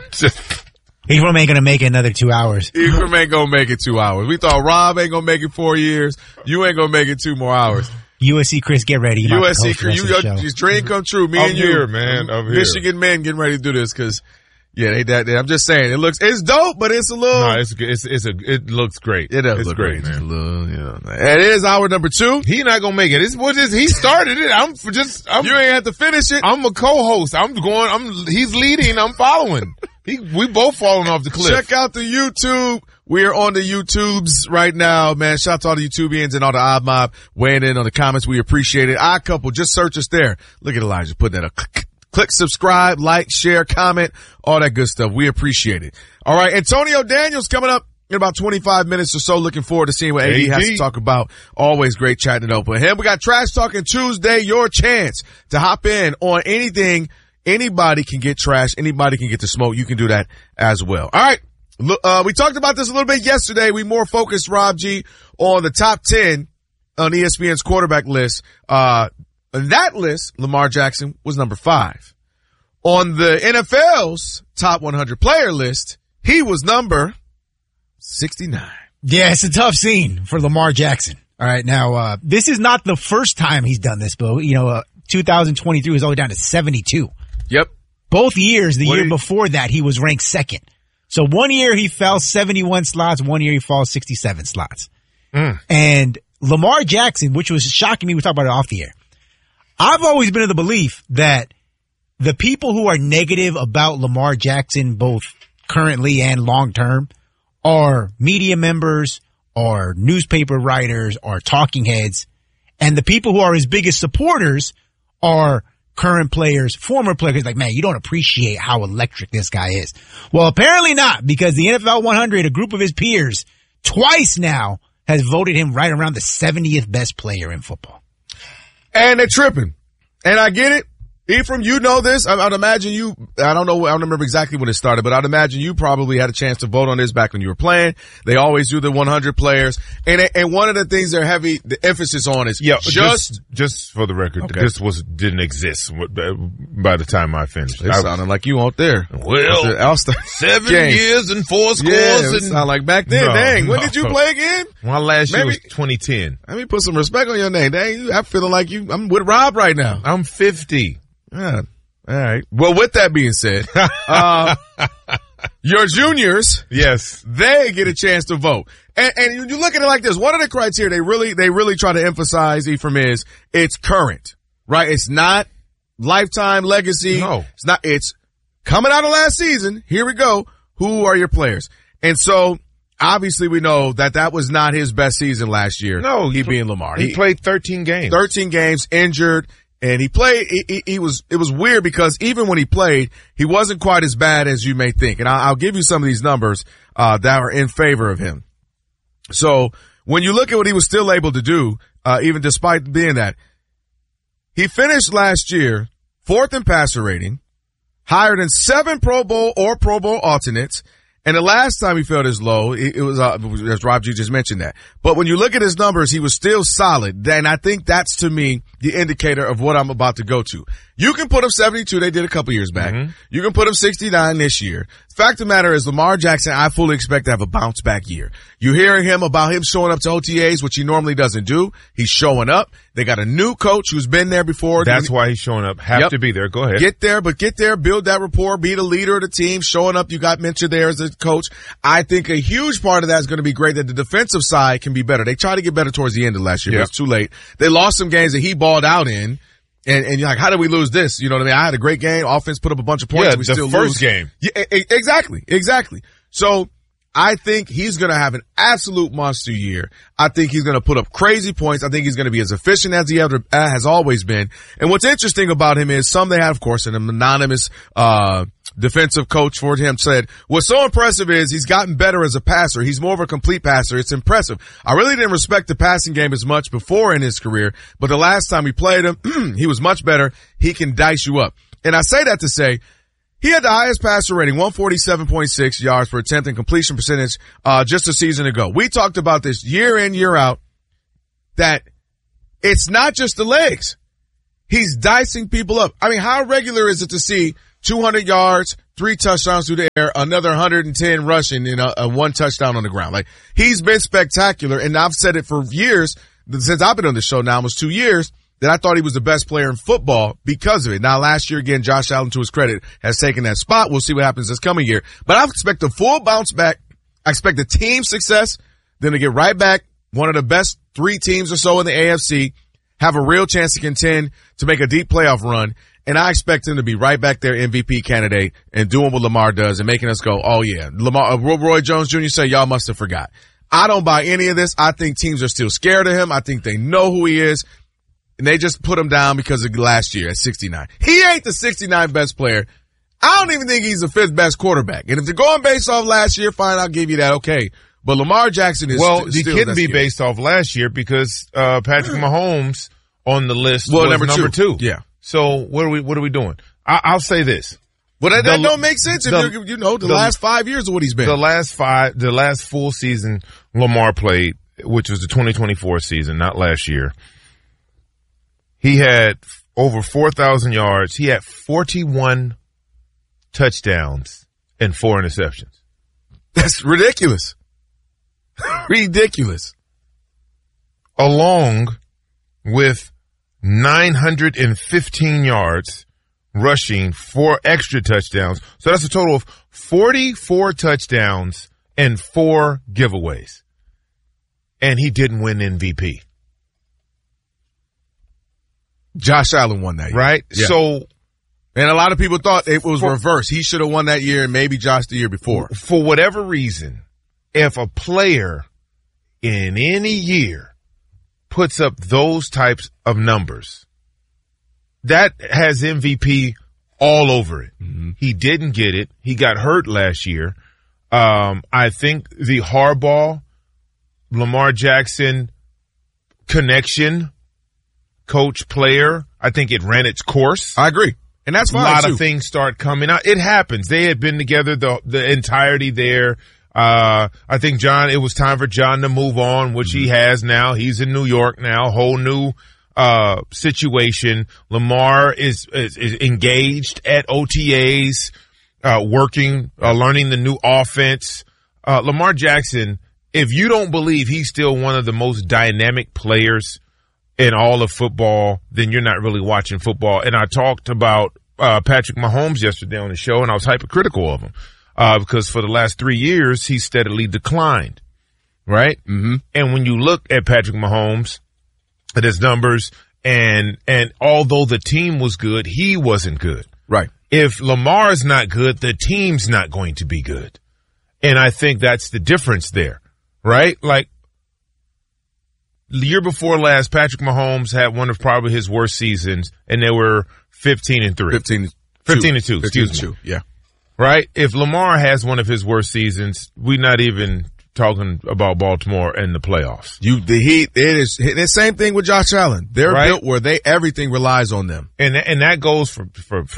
Ephraim ain't going to make it another 2 hours. Ephraim ain't going to make it 2 hours. We thought Rob ain't going to make it 4 years. You ain't going to make it 2 more hours. USC Chris, get ready. USC Chris, your dream come true. Me and you, here, man. Michigan men getting ready to do this because, yeah, I'm just saying it's dope, but it's a little. No, it looks great. It does look great, man. It is hour number 2. He not gonna make it. He started it. You ain't have to finish it. I'm a co-host. He's leading. I'm following. We both falling off the cliff. Check out the YouTube. We are on the YouTubes right now, man. Shout out to all the YouTubians and all the Odd Mob weighing in on the comments. We appreciate it. Odd Couple, just search us there. Look at Elijah putting that up. Click subscribe, like, share, comment, all that good stuff. We appreciate it. All right, Antonio Daniels coming up in about 25 minutes or so. Looking forward to seeing what AD has to talk about. Always great chatting it up with him. We got Trash Talking Tuesday, your chance to hop in on anything. Anybody can get trash. Anybody can get the smoke. You can do that as well. All right. We talked about this a little bit yesterday. We more focused, Rob G, on the top 10 on ESPN's quarterback list. On that list, Lamar Jackson was number 5. On the NFL's top 100 player list, he was number 69. Yeah, it's a tough scene for Lamar Jackson. All right. Now, this is not the first time he's done this, but 2023 was all the way down to 72. Yep. Both years, the year before that, he was ranked second. So 1 year he fell 71 slots, 1 year he falls 67 slots. And Lamar Jackson, which was shocking me, we talked about it off the air. I've always been of the belief that the people who are negative about Lamar Jackson, both currently and long term, are media members, or newspaper writers, or talking heads. And the people who are his biggest supporters are current players, former players, like, man, you don't appreciate how electric this guy is. Well, apparently not, because the NFL 100, a group of his peers, twice now has voted him right around the 70th best player in football. And they're tripping. And I get it. Ephraim, you know this. I'd imagine you, I don't remember exactly when it started, but I'd imagine you probably had a chance to vote on this back when you were playing. They always do the 100 players. And one of the things they're heavy, the emphasis on is just for the record, okay. This didn't exist by the time I finished. It sounded like you weren't there. Well, 7 years and 4 scores. Yeah, it sounded like back then. Dang, when did you play again? My last year was 2010. Let me put some respect on your name. Dang, I'm feeling like I'm with Rob right now. I'm 50. Yeah. All right. Well, with that being said, your juniors, yes, they get a chance to vote. And you look at it like this. One of the criteria they really try to emphasize, Ephraim, is it's current, right? It's not lifetime legacy. No. It's not, it's coming out of last season. Here we go. Who are your players? And so obviously we know that was not his best season last year. No. He being Lamar. He played 13 games. 13 games, injured. And he played, it was weird because even when he played, he wasn't quite as bad as you may think. And I'll give you some of these numbers, that are in favor of him. So when you look at what he was still able to do, even despite being that, he finished last year 4th in passer rating, higher than 7 Pro Bowl or Pro Bowl alternates. And the last time he fell this low, it was, as Rob G just mentioned that. But when you look at his numbers, he was still solid. Then I think that's, to me, the indicator of what I'm about to go to. You can put him 72. They did a couple years back. Mm-hmm. You can put him 69 this year. Fact of the matter is, Lamar Jackson, I fully expect to have a bounce back year. You hearing him about him showing up to OTAs, which he normally doesn't do. He's showing up. They got a new coach who's been there before. That's why he's showing up. Have to be there. Go ahead. Get there, build that rapport, be the leader of the team. Showing up, you got mentored there as a coach. I think a huge part of that is going to be great, that the defensive side can be better. They tried to get better towards the end of last year, but it's too late. They lost some games that he balled out in. And you're like, how did we lose this? You know what I mean? I had a great game. Offense put up a bunch of points. Yeah, we the still first lose. game. Yeah, exactly. So I think he's going to have an absolute monster year. I think he's going to put up crazy points. I think he's going to be as efficient as he ever has always been. And what's interesting about him is they had, of course, an anonymous, defensive coach for him said, what's so impressive is he's gotten better as a passer. He's more of a complete passer. It's impressive. I really didn't respect the passing game as much before in his career, but the last time we played him, he was much better. He can dice you up. And I say that to say, he had the highest passer rating, 147.6 yards per attempt and completion percentage, just a season ago. We talked about this year in, year out, that it's not just the legs. He's dicing people up. I mean, how regular is it to see 200 yards, 3 touchdowns through the air, another 110 rushing, and a 1 touchdown on the ground. Like, he's been spectacular, and I've said it for years, since I've been on the show now, almost 2 years, that I thought he was the best player in football because of it. Now, last year, again, Josh Allen, to his credit, has taken that spot. We'll see what happens this coming year. But I expect a full bounce back. I expect the team success, then to get right back, one of the best 3 teams or so in the AFC, have a real chance to contend to make a deep playoff run. And I expect him to be right back there MVP candidate and doing what Lamar does and making us go, oh yeah, Lamar, Roy Jones Jr. said y'all must have forgot. I don't buy any of this. I think teams are still scared of him. I think they know who he is. And they just put him down because of last year at 69. He ain't the 69 best player. I don't even think he's the 5th best quarterback. And if they're going based off last year, fine, I'll give you that. Okay. But Lamar Jackson is he couldn't be based off last year because Patrick Mahomes on the list was number two. Yeah. So what are we doing? I'll say this. Well, that don't make sense if the last 5 years of what he's been. The last full season Lamar played, which was the 2024 season, not last year. He had over 4,000 yards. He had 41 touchdowns and 4 interceptions. That's ridiculous. Ridiculous. Along with 915 yards rushing, 4 extra touchdowns. So that's a total of 44 touchdowns and 4 giveaways. And he didn't win MVP. Josh Allen won that year. Right? Yeah. So, and a lot of people thought it was reversed. He should have won that year and maybe Josh the year before. For whatever reason, if a player in any year puts up those types of numbers, that has MVP all over it. Mm-hmm. He didn't get it. He got hurt last year. I think the Harbaugh, Lamar Jackson connection, coach player, I think it ran its course. I agree. And that's fine. A lot of things start coming out. It happens. They had been together the entirety there. I think it was time for John to move on, which he has now. He's in New York now, whole new situation. Lamar is engaged at OTAs, working, learning the new offense. Lamar Jackson, if you don't believe he's still one of the most dynamic players in all of football, then you're not really watching football. And I talked about Patrick Mahomes yesterday on the show, and I was hypercritical of him because for the last 3 years, he's steadily declined, right? Mm-hmm. And when you look at Patrick Mahomes, at his numbers, and although the team was good, he wasn't good. Right. If Lamar's not good, the team's not going to be good. And I think that's the difference there, right? Like, the year before last, Patrick Mahomes had one of probably his worst seasons, and they were 15-3. 15-2, excuse me. Yeah. Right? If Lamar has one of his worst seasons, we're not even talking about Baltimore and the playoffs. It is the same thing with Josh Allen. They're built where everything relies on them. And that goes for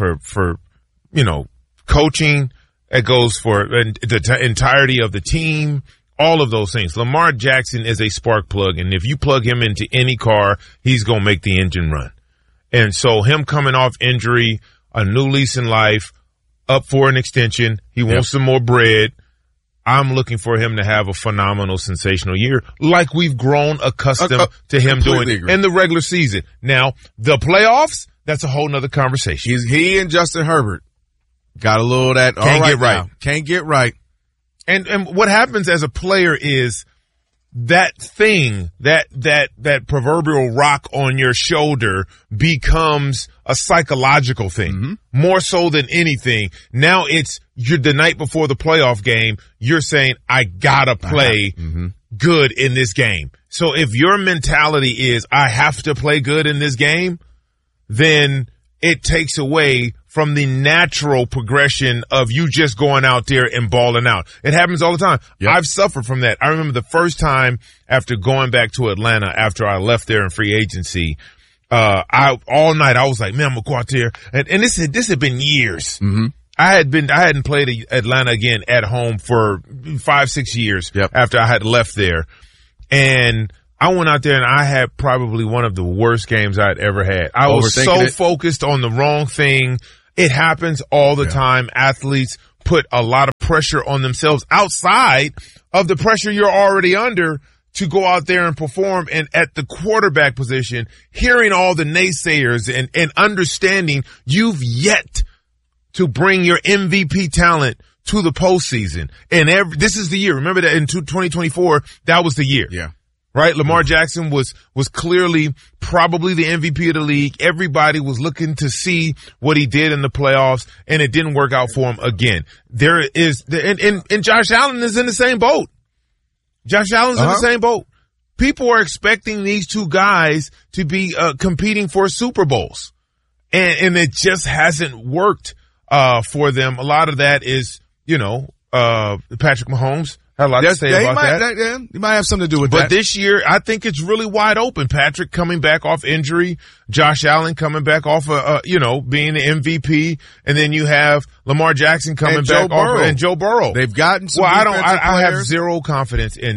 coaching. It goes for the entirety of the team. All of those things. Lamar Jackson is a spark plug, and if you plug him into any car, he's going to make the engine run. And so him coming off injury, a new lease in life, up for an extension, he wants some more bread. I'm looking for him to have a phenomenal, sensational year like we've grown accustomed to him doing in the regular season. Now, the playoffs, that's a whole nother conversation. He and Justin Herbert got a little of that. Can't get right. And what happens as a player is that thing, that proverbial rock on your shoulder becomes a psychological thing, more so than anything. Now you're the night before the playoff game, you're saying, I gotta play good in this game. So if your mentality is, I have to play good in this game, then it takes away from the natural progression of you just going out there and balling out. It happens all the time. Yep. I've suffered from that. I remember the first time after going back to Atlanta after I left there in free agency, all night I was like, man, I'm gonna go out there. And this had been years. Mm-hmm. I hadn't played Atlanta again at home for 5-6 years after I had left there. And I went out there and I had probably one of the worst games I'd ever had. I was so focused on the wrong thing. It happens all the time. Athletes put a lot of pressure on themselves outside of the pressure you're already under to go out there and perform. And at the quarterback position, hearing all the naysayers and understanding you've yet to bring your MVP talent to the postseason. And this is the year. Remember that in 2024, that was the year. Yeah. Right? Lamar Jackson was clearly probably the MVP of the league. Everybody was looking to see what he did in the playoffs, and it didn't work out for him again. And Josh Allen is in the same boat. Josh Allen's in the same boat. People are expecting these two guys to be competing for Super Bowls, and it just hasn't worked for them. A lot of that is, Patrick Mahomes had a lot to say about that. You might have something to do with that. But this year, I think it's really wide open. Patrick coming back off injury, Josh Allen coming back off, being the MVP, and then you have Lamar Jackson coming back off, and Joe Burrow. They've gotten some. Well, I have zero confidence in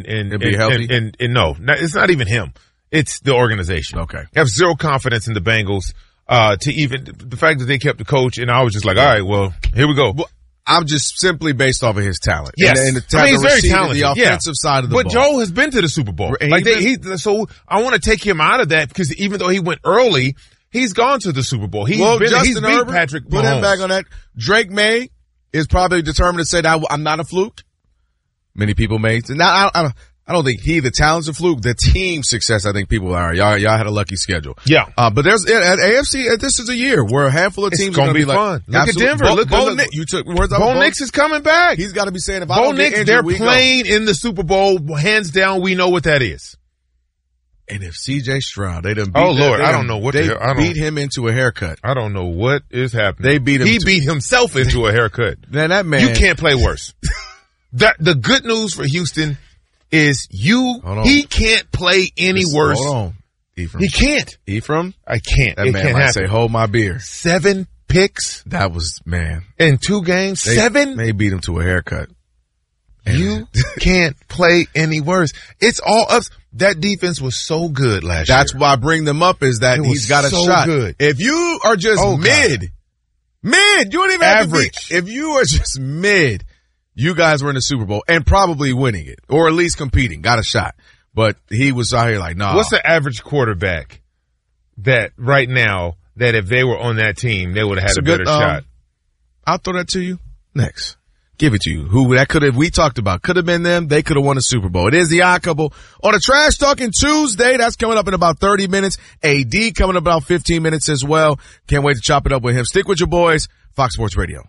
no, it's not even him. It's the organization. Okay. I have zero confidence in the Bengals, to even the fact that they kept the coach, and I was just like, all right, well, here we go. Well, I'm just simply based off of his talent. Yes. And the talent, he's very talented. The offensive side of the ball. But Joe has been to the Super Bowl. So I want to take him out of that because even though he went early, he's gone to the Super Bowl. He's beat Patrick Mahomes. Put him back on that. Drake May is probably determined to say that I'm not a fluke. Many people may. Now, I don't think the talent's a fluke. The team success, I think people are. Y'all had a lucky schedule. Yeah. But there's at AFC. This is a year where a handful of teams are going to be fun. Like, look at Denver. You took words out. Bo Nix is coming back. He's got to be saying if I Bo don't get Nix, injured, they're we playing in the Super Bowl. Hands down, we know what that is. And if C.J. Stroud, they done beat. Oh Lord, I don't know what they beat him into a haircut. I don't know what is happening. They beat him. He beat himself into a haircut. Man, that man. You can't play worse. The good news for Houston is he can't play any worse. Hold on, Ephraim. He can't. Ephraim? I can't. That man might say, hold my beer. 7 picks. That was, man. In 2 games? 7? They beat him to a haircut. You can't play any worse. It's all us. That defense was so good last year. That's why I bring them up is that he's got a shot. Good. If you are just mid, you don't even average. Have to be, if you are just mid, you guys were in the Super Bowl and probably winning it or at least competing, got a shot. But he was out here like, nah. What's the average quarterback that right now that if they were on that team, they would have had a better shot? I'll throw that to you next. Give it to you. Who that could have, we talked about, could have been them. They could have won the Super Bowl. It is the Odd Couple on a Trash Talking Tuesday. That's coming up in about 30 minutes. AD coming up about 15 minutes as well. Can't wait to chop it up with him. Stick with your boys. Fox Sports Radio.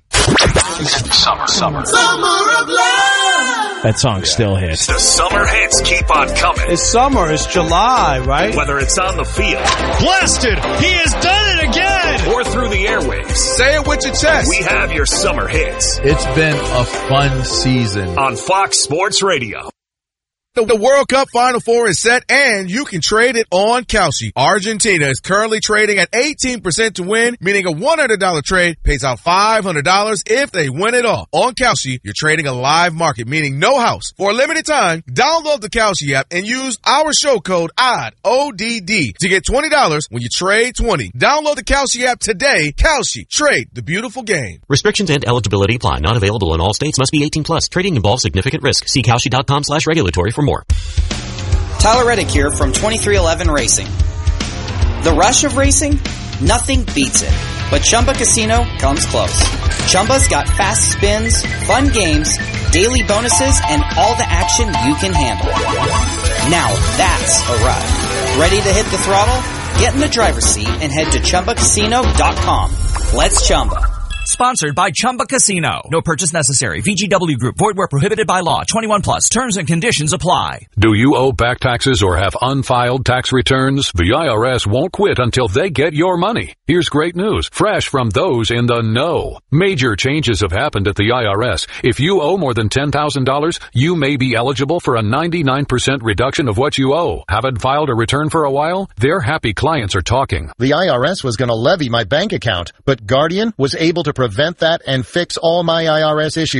Summer of love. That song still hits. The summer hits keep on coming. It's summer. It's July, right? Whether it's on the field. Blasted! He has done it again! Or through the airwaves. Say it with your chest. We have your summer hits. It's been a fun season. On Fox Sports Radio. The World Cup Final Four is set, and you can trade it on Kalshi. Argentina is currently trading at 18% to win, meaning a $100 trade pays out $500 if they win it all. On Kalshi, you're trading a live market, meaning no house. For a limited time, download the Kalshi app and use our show code ODD, O-D-D, to get $20 when you trade 20. Download the Kalshi app today. Kalshi, trade the beautiful game. Restrictions and eligibility apply. Not available in all states. Must be 18 plus. Trading involves significant risk. See Kalshi.com/regulatory for more. Tyler Reddick here from 2311 Racing. The rush of racing? Nothing beats it. But Chumba Casino comes close. Chumba's got fast spins, fun games, daily bonuses, and all the action you can handle. Now that's a ride. Ready to hit the throttle? Get in the driver's seat and head to ChumbaCasino.com. Let's Chumba. Sponsored by Chumba Casino. No purchase necessary. VGW Group. Void where prohibited by law. 21 plus. Terms and conditions apply. Do you owe back taxes or have unfiled tax returns? The IRS won't quit until they get your money. Here's great news, fresh from those in the know. Major changes have happened at the IRS. If you owe more than $10,000, you may be eligible for a 99% reduction of what you owe. Haven't filed a return for a while? Their happy clients are talking. The IRS was going to levy my bank account, but Guardian was able to prevent that and fix all my IRS issues.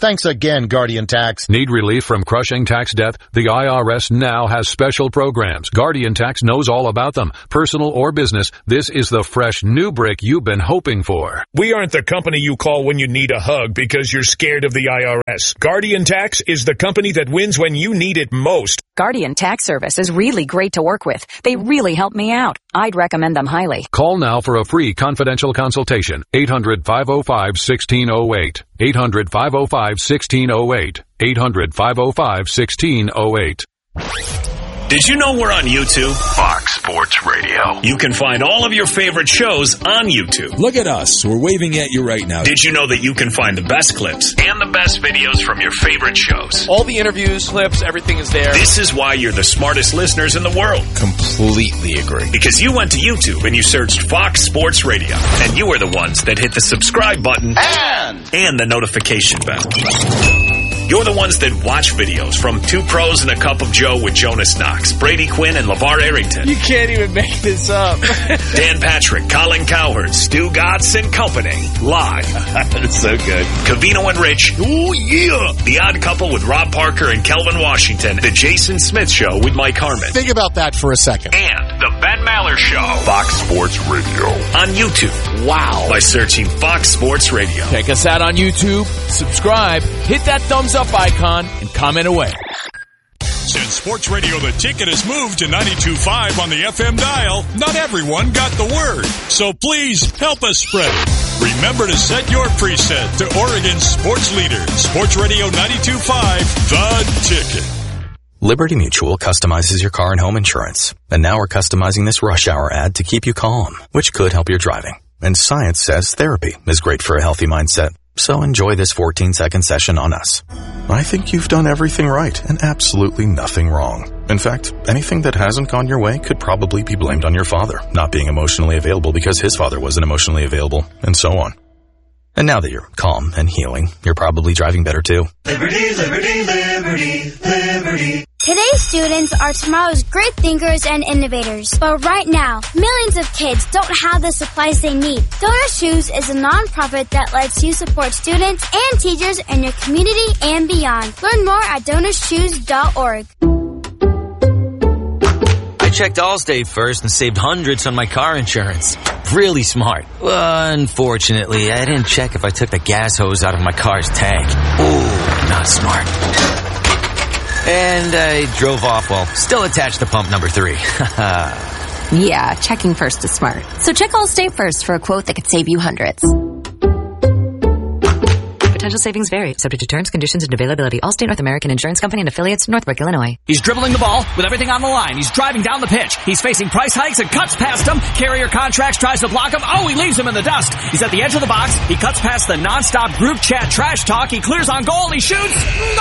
Thanks again, Guardian Tax. Need relief from crushing tax debt? The IRS now has special programs. Guardian Tax knows all about them. Personal or business, this is the fresh new brick you've been hoping for. We aren't the company you call when you need a hug because you're scared of the IRS. Guardian Tax is the company that wins when you need it most. Guardian Tax Service is really great to work with. They really help me out. I'd recommend them highly. Call now for a free confidential consultation. 800-505-1608. 800-505-1608. 800-505-1608. Did you know we're on YouTube? Fox Sports Radio. You can find all of your favorite shows on YouTube. Look at us. We're waving at you right now. Did you know that you can find the best clips and the best videos from your favorite shows? All the interviews, clips, everything is there. This is why you're the smartest listeners in the world. Completely agree. Because you went to YouTube and you searched Fox Sports Radio. And you are the ones that hit the subscribe button and the notification bell. You're the ones that watch videos from Two Pros and a Cup of Joe with Jonas Knox, Brady Quinn, and LeVar Arrington. You can't even make this up. Dan Patrick, Colin Cowherd, Stu Gatz and Company. Live. That's so good. Covino and Rich. Oh, yeah. The Odd Couple with Rob Parker and Kelvin Washington. The Jason Smith Show with Mike Harmon. Think about that for a second. And the Ben Maller Show. Fox Sports Radio. On YouTube. Wow. By searching Fox Sports Radio. Check us out on YouTube. Subscribe. Hit that thumbs up icon and comment away. Since Sports Radio The Ticket has moved to 92.5 on the FM dial, not everyone got the word. So please help us spread it. Remember to set your preset to Oregon's sports leader, Sports Radio 92.5, The Ticket. Liberty Mutual customizes your car and home insurance. And now we're customizing this rush hour ad to keep you calm, which could help your driving. And science says therapy is great for a healthy mindset. So enjoy this 14-second session on us. I think you've done everything right and absolutely nothing wrong. In fact, anything that hasn't gone your way could probably be blamed on your father not being emotionally available because his father wasn't emotionally available, and so on. And now that you're calm and healing, you're probably driving better too. Liberty, liberty, liberty, liberty. Today's students are tomorrow's great thinkers and innovators. But right now, millions of kids don't have the supplies they need. Donor Shoes is a nonprofit that lets you support students and teachers in your community and beyond. Learn more at DonorsShoes.org. I checked Allstate first and saved hundreds on my car insurance. Really smart. Unfortunately, I didn't check if I took the gas hose out of my car's tank. Ooh, not smart. And I drove off while still attached to pump number 3. Yeah, checking first is smart. So check Allstate first for a quote that could save you hundreds. Potential savings vary, subject to terms, conditions, and availability. Allstate North American Insurance Company and affiliates, Northbrook, Illinois. He's dribbling the ball with everything on the line. He's driving down the pitch. He's facing price hikes and cuts past him. Carrier Contracts tries to block him. Oh, he leaves him in the dust. He's at the edge of the box. He cuts past the nonstop group chat trash talk. He clears on goal. He shoots.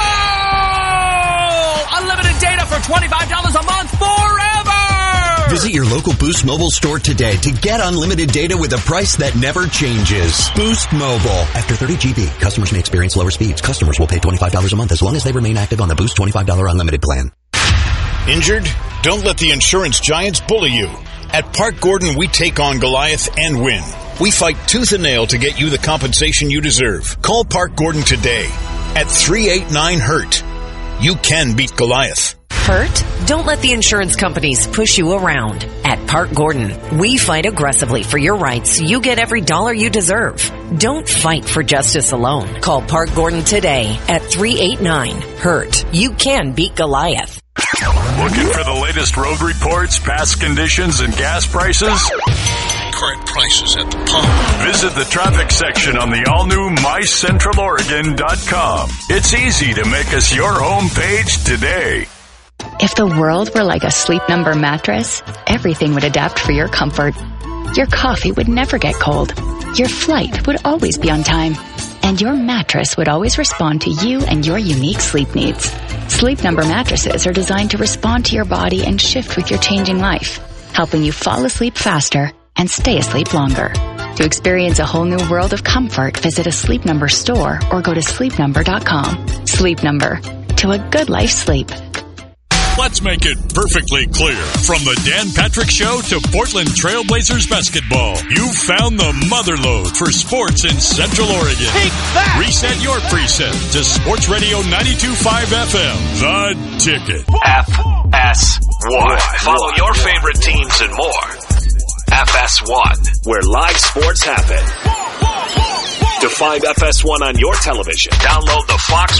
Goal! Unlimited data for $25 a month forever! Visit your local Boost Mobile store today to get unlimited data with a price that never changes. Boost Mobile. After 30 GB, customers may experience lower speeds. Customers will pay $25 a month as long as they remain active on the Boost $25 unlimited plan. Injured? Don't let the insurance giants bully you. At Park Gordon, we take on Goliath and win. We fight tooth and nail to get you the compensation you deserve. Call Park Gordon today at 389-HURT. You can beat Goliath. Hurt? Don't let the insurance companies push you around. At Park Gordon, we fight aggressively for your rights so you get every dollar you deserve. Don't fight for justice alone. Call Park Gordon today at 389-HURT. You can beat Goliath. Looking for the latest road reports, past conditions, and gas prices? Current prices at the pump. Visit the traffic section on the all-new MyCentralOregon.com. It's easy to make us your home page today. If the world were like a Sleep Number mattress, everything would adapt for your comfort. Your coffee would never get cold. Your flight would always be on time. And your mattress would always respond to you and your unique sleep needs. Sleep Number mattresses are designed to respond to your body and shift with your changing life, helping you fall asleep faster and stay asleep longer. To experience a whole new world of comfort, visit a Sleep Number store or go to sleepnumber.com. Sleep Number. To a good life sleep. Let's make it perfectly clear. From the Dan Patrick Show to Portland Trailblazers basketball, you've found the motherlode for sports in Central Oregon. Take that! Reset your preset to Sports Radio 92.5 FM. The Ticket. FS1. Follow your favorite teams and more. FS1, where live sports happen. To find FS1 on your television, download the Fox